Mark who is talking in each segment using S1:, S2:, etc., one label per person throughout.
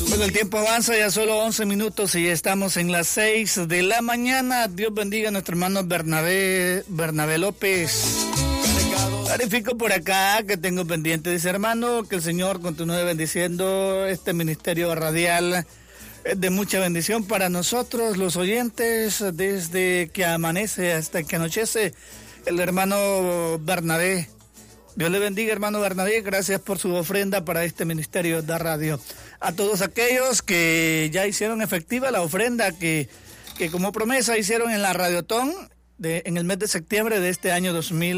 S1: Bueno, el tiempo avanza, ya solo 11 minutos y ya estamos en las 6 de la mañana. Dios bendiga a nuestro hermano Bernabé López. Clarifico por acá que tengo pendiente, dice hermano, que el Señor continúe bendiciendo este ministerio radial. Es de mucha bendición para nosotros, los oyentes, desde que amanece hasta que anochece. El hermano Bernabé. Dios le bendiga, hermano Bernabé, gracias por su ofrenda para este ministerio de radio. A todos aquellos que ya hicieron efectiva la ofrenda que como promesa hicieron en la Radiotón en el mes de septiembre de este año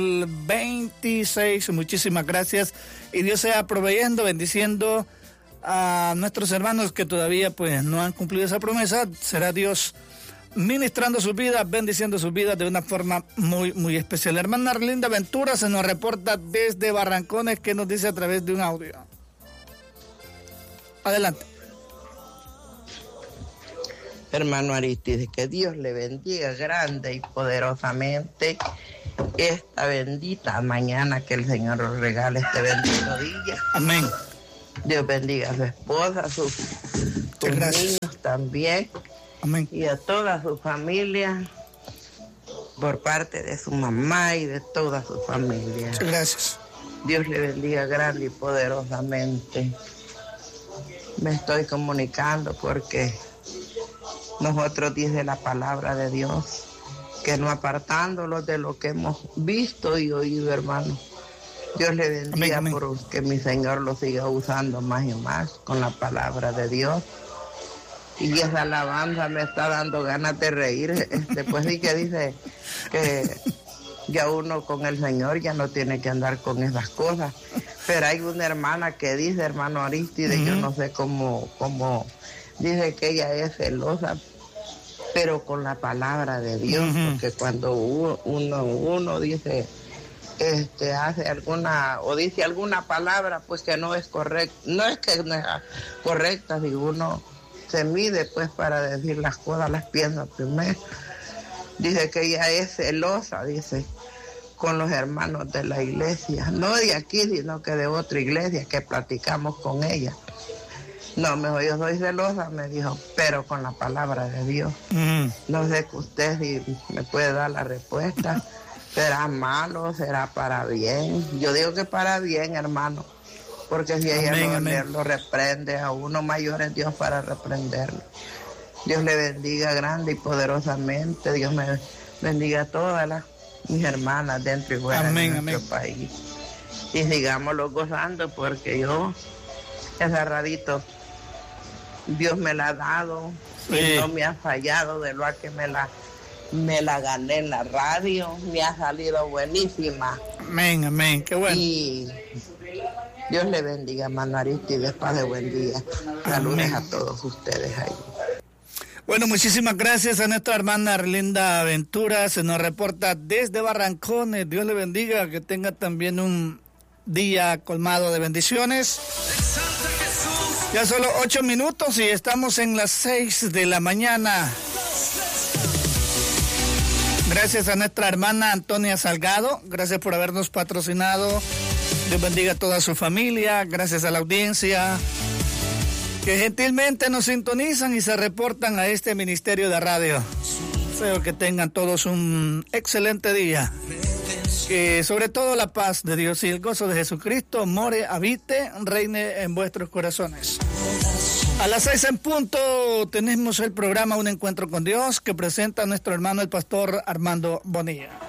S1: 2026, muchísimas gracias y Dios sea proveyendo, bendiciendo a nuestros hermanos que todavía pues no han cumplido esa promesa. Será Dios ministrando sus vidas, bendiciendo sus vidas de una forma muy, muy especial. La hermana Arlinda Ventura se nos reporta desde Barrancones, que nos dice a través de un audio. Adelante.
S2: Hermano Aristides, que Dios le bendiga grande y poderosamente esta bendita mañana, que el Señor nos regale este bendito día.
S1: Amén.
S2: Dios bendiga a su esposa, a sus niños también.
S1: Amén.
S2: Y a toda su familia, por parte de su mamá y de toda su familia.
S1: Muchas gracias.
S2: Dios le bendiga grande y poderosamente. Me estoy comunicando porque nosotros dice la palabra de Dios que no apartándolos de lo que hemos visto y oído, hermano. Dios le bendiga. Amén, amén. Por que mi Señor lo siga usando más y más con la palabra de Dios. Y esa alabanza me está dando ganas de reír. Pues sí que dice que ya uno con el Señor ya no tiene que andar con esas cosas. Pero hay una hermana que dice, hermano Aristides, yo no sé cómo dice que ella es celosa, pero con la palabra de Dios, porque cuando uno dice, hace alguna, o dice alguna palabra, pues que no es correcta, no es que no es correcta, si uno se mide pues para decir las cosas, las piensa primero. Dice que ella es celosa, dice, con los hermanos de la iglesia, no de aquí, sino que de otra iglesia que platicamos con ella. No, mejor yo soy celosa, me dijo, pero con la palabra de Dios. No sé que usted si me puede dar la respuesta. ¿Será malo? ¿Será para bien? Yo digo que para bien, hermano. Porque si ella lo reprende a uno, mayor es Dios para reprenderlo. Dios le bendiga grande y poderosamente. Dios me bendiga a todas mis hermanas dentro y fuera de nuestro país. Y sigámoslo gozando, porque yo, ese radito, Dios me la ha dado y no me ha fallado de lo que me la gané en la radio. Me ha salido buenísima.
S1: Amén, amén, qué bueno.
S2: Y Dios le bendiga, hermano Aristides, paz de buen día. Saludos a todos ustedes ahí.
S1: Bueno, muchísimas gracias a nuestra hermana Arlinda Ventura, se nos reporta desde Barrancones. Dios le bendiga, que tenga también un día colmado de bendiciones. Ya solo 8 minutos y estamos en las 6 de la mañana. Gracias a nuestra hermana Antonia Salgado, gracias por habernos patrocinado. Dios bendiga a toda su familia, gracias a la audiencia que gentilmente nos sintonizan y se reportan a este ministerio de radio. Deseo que tengan todos un excelente día. Que sobre todo la paz de Dios y el gozo de Jesucristo more, habite, reine en vuestros corazones. A las 6 en punto tenemos el programa Un Encuentro con Dios, que presenta a nuestro hermano el pastor Armando Bonilla.